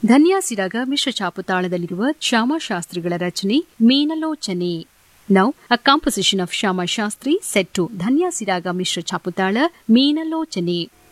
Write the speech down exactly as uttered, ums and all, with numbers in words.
ಧನ್ಯಾಸಿರಾಗ ಮಿಶ್ರ ಚಾಪುತಾಳದಲ್ಲಿರುವ ಶ್ಯಾಮಶಾಸ್ತ್ರಿಗಳ ರಚನೆ ಮೀನಲೋಚನೆ. Now, a composition of Shama Shastri set to Dhanya Siraga Mishra Chaputala Meenalochane.